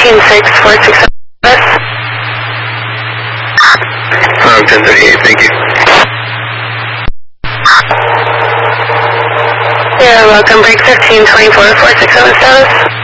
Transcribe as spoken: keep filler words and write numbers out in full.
fifteen six four six seven. Um, ten thirty-eight, thank you. You're welcome, break fifteen twenty-four four six seven status.